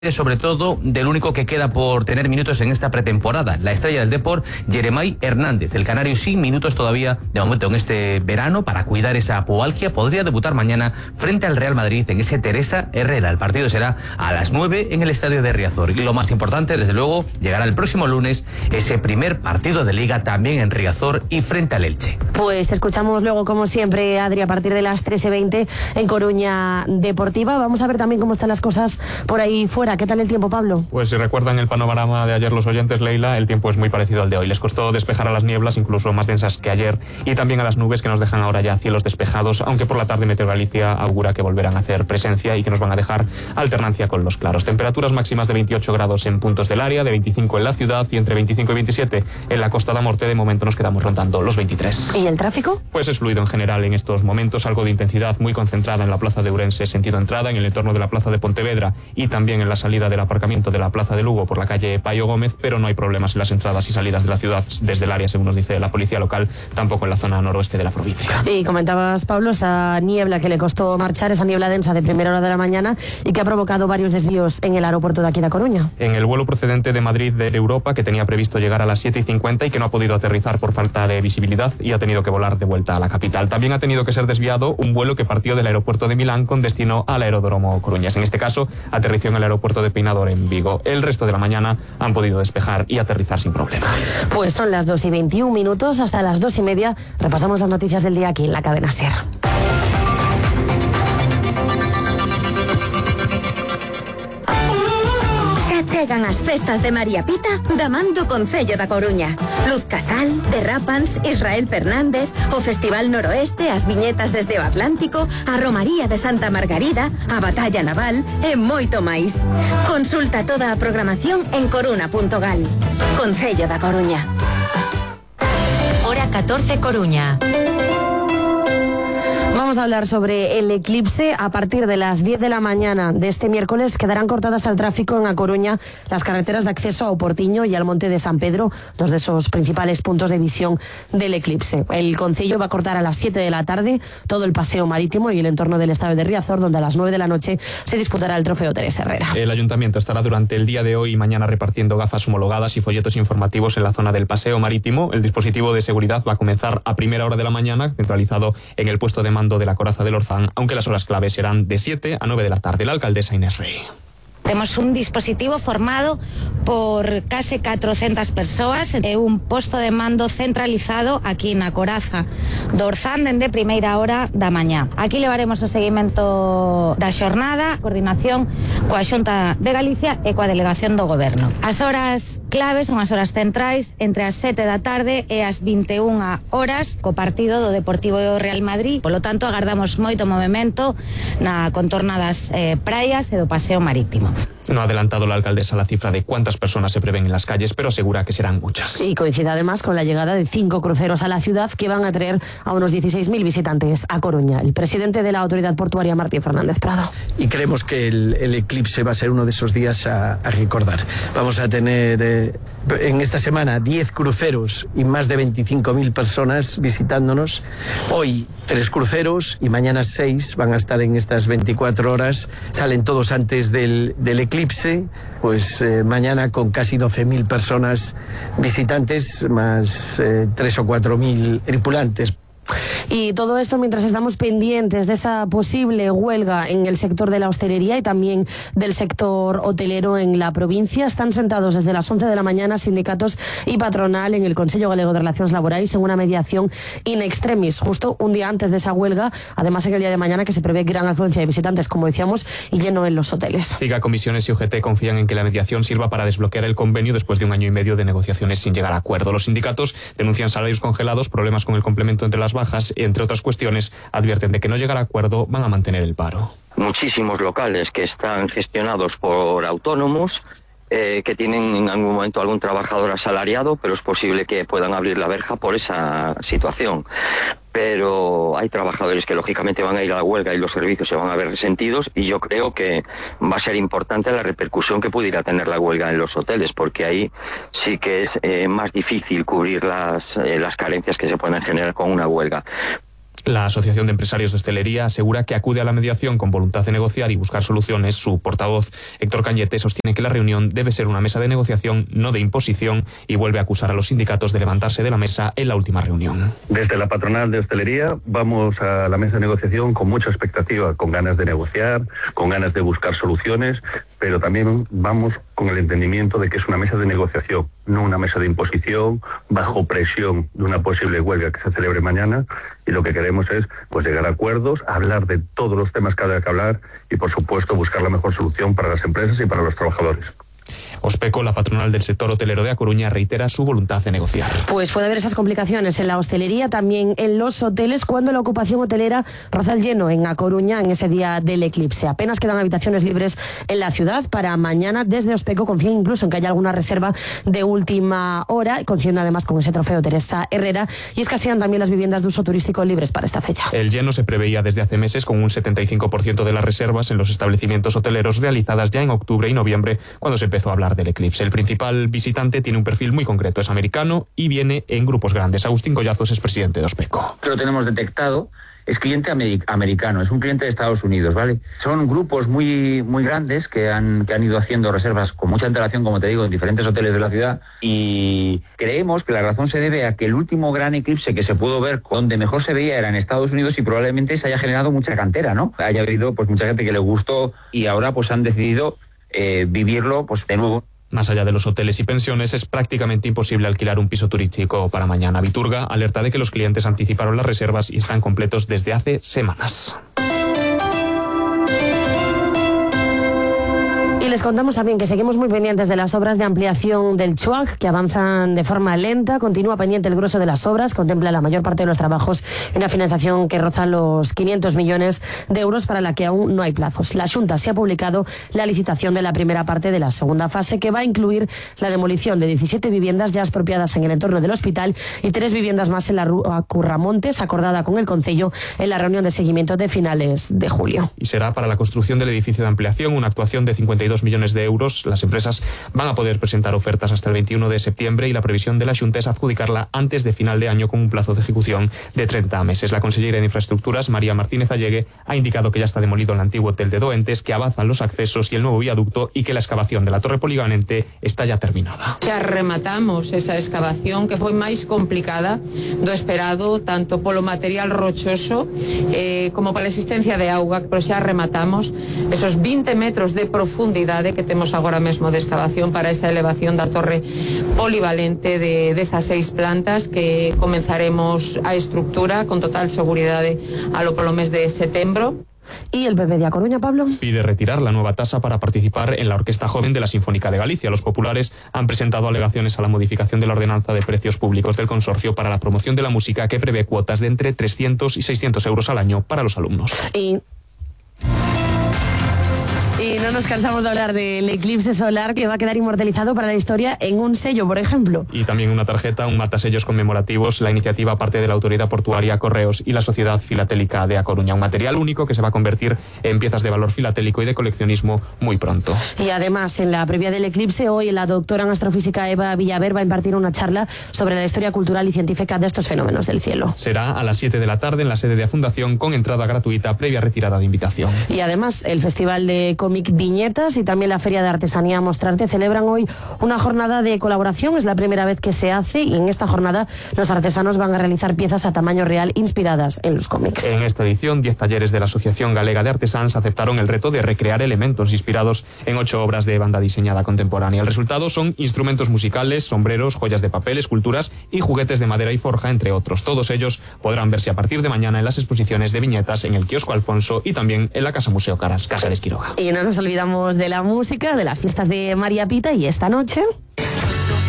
sobre todo del único que queda por tener minutos en esta pretemporada, la estrella del Depor, Jeremai Hernández. El canario sin minutos todavía de momento en este verano para cuidar esa pubalgia. Podría debutar mañana frente al Real Madrid en ese Teresa Herrera. El partido será a las 9 en el estadio de Riazor. Y lo más importante, desde luego, llegará el próximo lunes ese primer partido de Liga también en Riazor y frente al Elche. Pues te escuchamos luego, como siempre, Adri, a partir de las 13:20 en Coruña Deportiva. Vamos a ver también cómo están las cosas por ahí fuera. ¿Qué tal el tiempo, Pablo? Pues si recuerdan el panorama de ayer los oyentes, Leila, el tiempo es muy parecido al de hoy. Les costó despejar a las nieblas, incluso más densas que ayer, y también a las nubes que nos dejan ahora ya cielos despejados, aunque por la tarde Meteo Galicia augura que volverán a hacer presencia y que nos van a dejar alternancia con los claros. Temperaturas máximas de 28 grados en puntos del área, de 25 en la ciudad y entre 25 y 27 en la Costa da Morte. De momento nos quedamos rondando los 23. ¿Y el tráfico? Pues es fluido en general en estos momentos, algo de intensidad muy concentrada en la plaza de Ourense sentido entrada, en el entorno de la plaza de Pontevedra y también en la salida del aparcamiento de la plaza de Lugo por la calle Payo Gómez, pero no hay problemas en las entradas y salidas de la ciudad desde el área, según nos dice la policía local, tampoco en la zona noroeste de la provincia. Y comentabas, Pablo, esa niebla que le costó marchar, esa niebla densa de primera hora de la mañana y que ha provocado varios desvíos en el aeropuerto de aquí de Coruña. En el vuelo procedente de Madrid de Europa, que tenía previsto llegar a las 7:50 y que no ha podido aterrizar por falta de visibilidad y ha tenido que volar de vuelta a la capital. También ha tenido que ser desviado un vuelo que partió del aeropuerto de Milán con destino al aeródromo Coruñas. En este caso, aterrizó en el aeropuerto de Peinador en Vigo. El resto de la mañana han podido despejar y aterrizar sin problema. Pues son las 2:21, hasta las 2:30 repasamos las noticias del día aquí en la cadena SER. Chegan as festas de María Pita da man do Concello da Coruña. Luz Casal, Derrapans, Israel Fernández, o Festival Noroeste, as viñetas desde o Atlántico, a Romaría de Santa Margarida, a Batalla Naval e moito máis. Consulta toda a programación en coruna.gal. Concello da Coruña. Hora 14 Coruña. Vamos a hablar sobre el eclipse. A partir de las 10 de la mañana de este miércoles quedarán cortadas al tráfico en A Coruña las carreteras de acceso a Oportiño y al Monte de San Pedro, dos de esos principales puntos de visión del eclipse. El concello va a cortar a las 7 de la tarde todo el paseo marítimo y el entorno del estadio de Riazor, donde a las 9 de la noche se disputará el trofeo Teresa Herrera. El ayuntamiento estará durante el día de hoy y mañana repartiendo gafas homologadas y folletos informativos en la zona del paseo marítimo. El dispositivo de seguridad va a comenzar a primera hora de la mañana, centralizado en el puesto de mando de la Coraza del Orzán, aunque las horas clave serán de 7 a 9 de la tarde. La alcaldesa Inés Rey. Temos un dispositivo formado por case 400 persoas e un posto de mando centralizado aquí na Coraza do Orzán dende primeira hora da mañá. Aquí levaremos o seguimento da xornada, coordinación coa Xunta de Galicia e coa Delegación do Goberno. As horas claves son as horas centrais entre as 7 da tarde e as 21 horas co partido do Deportivo Real Madrid. Polo tanto, agardamos moito movimento na contorna das praias e do paseo marítimo. No ha adelantado la alcaldesa la cifra de cuántas personas se prevén en las calles, pero asegura que serán muchas. Y coincide además con la llegada de 5 cruceros a la ciudad que van a traer a unos 16.000 visitantes a Coruña. El presidente de la Autoridad Portuaria, Martín Fernández Prado. Y creemos que el eclipse va a ser uno de esos días a recordar. Vamos a tener en esta semana 10 cruceros y más de 25.000 personas visitándonos. Hoy 3 cruceros y mañana 6 van a estar en estas 24 horas. Salen todos antes del eclipse, pues mañana con casi 12.000 personas visitantes, más 3 o 4.000 tripulantes. Y todo esto mientras estamos pendientes de esa posible huelga en el sector de la hostelería y también del sector hotelero en la provincia. Están sentados desde las 11 de la mañana sindicatos y patronal en el Consello Galego de Relacións Laborais en una mediación in extremis, justo un día antes de esa huelga, además en el día de mañana que se prevé gran afluencia de visitantes, como decíamos, y lleno en los hoteles. FIGA, Comisiones y UGT confían en que la mediación sirva para desbloquear el convenio después de 1 año y medio de negociaciones sin llegar a acuerdo. Los sindicatos denuncian salarios congelados, problemas con el complemento entre las bajas, entre otras cuestiones, advierten de que no llegar a acuerdo van a mantener el paro. Muchísimos locales que están gestionados por autónomos, que tienen en algún momento algún trabajador asalariado, pero es posible que puedan abrir la verja por esa situación. Pero hay trabajadores que lógicamente van a ir a la huelga y los servicios se van a ver resentidos, y yo creo que va a ser importante la repercusión que pudiera tener la huelga en los hoteles, porque ahí sí que es más difícil cubrir las carencias que se pueden generar con una huelga. La Asociación de Empresarios de Hostelería asegura que acude a la mediación con voluntad de negociar y buscar soluciones. Su portavoz, Héctor Cañete, sostiene que la reunión debe ser una mesa de negociación, no de imposición, y vuelve a acusar a los sindicatos de levantarse de la mesa en la última reunión. Desde la patronal de hostelería vamos a la mesa de negociación con mucha expectativa, con ganas de negociar, con ganas de buscar soluciones, pero también vamos con el entendimiento de que es una mesa de negociación, no una mesa de imposición, bajo presión de una posible huelga que se celebre mañana, y lo que queremos es pues llegar a acuerdos, hablar de todos los temas que haya que hablar y, por supuesto, buscar la mejor solución para las empresas y para los trabajadores. Ospeco, la patronal del sector hotelero de A Coruña, reitera su voluntad de negociar. Pues puede haber esas complicaciones en la hostelería, también en los hoteles, cuando la ocupación hotelera roza el lleno en A Coruña en ese día del eclipse. Apenas quedan habitaciones libres en la ciudad para mañana. Desde Ospeco confían incluso en que haya alguna reserva de última hora, coincidiendo además con ese trofeo Teresa Herrera, y escasean también las viviendas de uso turístico libres para esta fecha. El lleno se preveía desde hace meses, con un 75% de las reservas en los establecimientos hoteleros realizadas ya en octubre y noviembre, cuando se empezó a hablar del eclipse. El principal visitante tiene un perfil muy concreto, es americano y viene en grupos grandes. Agustín Collazos es presidente de Ospeco. Lo tenemos detectado, es cliente americano, es un cliente de Estados Unidos, ¿vale? Son grupos muy grandes que han ido haciendo reservas con mucha antelación, como te digo, en diferentes hoteles de la ciudad, y creemos que la razón se debe a que el último gran eclipse que se pudo ver, donde mejor se veía, era en Estados Unidos, y probablemente se haya generado mucha cantera, ¿no? Haya habido pues mucha gente que le gustó y ahora pues han decidido vivirlo pues de nuevo. Más allá de los hoteles y pensiones, es prácticamente imposible alquilar un piso turístico para mañana. Viturga alerta de que los clientes anticiparon las reservas y están completos desde hace semanas. Y les contamos también que seguimos muy pendientes de las obras de ampliación del Chuag, que avanzan de forma lenta. Continúa pendiente el grueso de las obras, contempla la mayor parte de los trabajos en una financiación que roza los 500 millones de euros, para la que aún no hay plazos. La Xunta se ha publicado la licitación de la primera parte de la segunda fase, que va a incluir la demolición de 17 viviendas ya expropiadas en el entorno del hospital y 3 viviendas más en la Rúa Curramontes, acordada con el Concello en la reunión de seguimiento de finales de julio. Y será para la construcción del edificio de ampliación una actuación de 52 millones de euros. Las empresas van a poder presentar ofertas hasta el 21 de septiembre y la previsión de la Xunta es adjudicarla antes de final de año, con un plazo de ejecución de 30 meses. La consellera de Infraestructuras, María Martínez Allegue, ha indicado que ya está demolido el antiguo hotel de Doentes, que avanzan los accesos y el nuevo viaducto, y que la excavación de la torre polivalente está ya terminada. Xa rematamos esa excavación, que foi máis complicada do esperado, tanto polo material rochoso como pola existencia de auga, pero xa rematamos esos 20 metros de profundidade que temos agora mesmo de excavación para esa elevación da torre polivalente de 16 plantas, que comenzaremos a estructura con total seguridade polo mes de setembro. Y el PP de A Coruña, Pablo, pide retirar la nueva tasa para participar en la Orquesta Joven de la Sinfónica de Galicia. Los populares han presentado alegaciones a la modificación de la ordenanza de precios públicos del consorcio para la promoción de la música, que prevé cuotas de entre 300 y 600 euros al año para los alumnos. Y no nos cansamos de hablar del eclipse solar, que va a quedar inmortalizado para la historia en un sello, por ejemplo. Y también una tarjeta, un matasellos conmemorativos. La iniciativa parte de la Autoridad Portuaria, Correos y la Sociedad Filatélica de A Coruña. Un material único que se va a convertir en piezas de valor filatélico y de coleccionismo muy pronto. Y además, en la previa del eclipse, hoy la doctora en astrofísica Eva Villaver va a impartir una charla sobre la historia cultural y científica de estos fenómenos del cielo. Será a las 7 de la tarde en la sede de la Fundación, con entrada gratuita previa retirada de invitación. Y además, el Festival de Cómic Viñetas y también la Feria de Artesanía Mostrarte celebran hoy una jornada de colaboración. Es la primera vez que se hace, y en esta jornada los artesanos van a realizar piezas a tamaño real inspiradas en los cómics. En esta edición, 10 talleres de la Asociación Galega de Artesans aceptaron el reto de recrear elementos inspirados en 8 obras de banda diseñada contemporánea. El resultado son instrumentos musicales, sombreros, joyas de papel, esculturas y juguetes de madera y forja, entre otros. Todos ellos podrán verse a partir de mañana en las exposiciones de viñetas en el Kiosco Alfonso y también en la Casa Museo Casa de Quiroga. Y no nos olvidamos de la música, de las fiestas de María Pita, y esta noche